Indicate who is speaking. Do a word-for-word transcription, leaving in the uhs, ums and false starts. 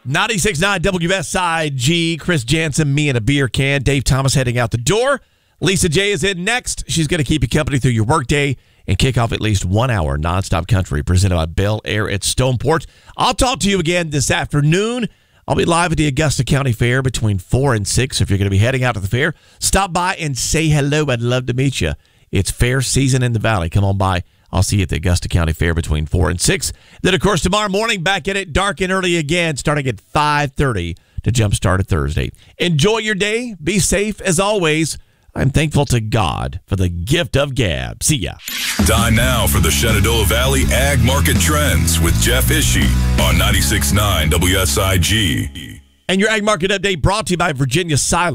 Speaker 1: ninety-six point nine W S I G, Chris Jansen, me and a beer can. Dave Thomas heading out the door. Lisa J is in next. She's going to keep you company through your workday and kick off at least one hour nonstop country presented by Bel Air at Stoneport. I'll talk to you again this afternoon. I'll be live at the Augusta County Fair between four and six. If you're going to be heading out to the fair, stop by and say hello. I'd love to meet you. It's fair season in the Valley. Come on by. I'll see you at the Augusta County Fair between four and six. Then, of course, tomorrow morning, back at it dark and early again, starting at five thirty to jumpstart a Thursday. Enjoy your day. Be safe as always. I'm thankful to God for the gift of gab. See ya.
Speaker 2: Time now for the Shenandoah Valley Ag Market Trends with Jeff Ishii on ninety-six point nine W S I G.
Speaker 1: And your Ag Market Update brought to you by Virginia Silos.